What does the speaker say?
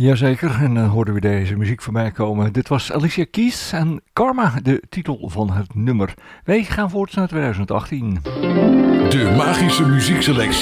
Jazeker, en dan hoorden we deze muziek voorbij komen. Dit was Alicia Keys en Karma, de titel van het nummer. Wij gaan voort naar 2018. De magische muziekselectie.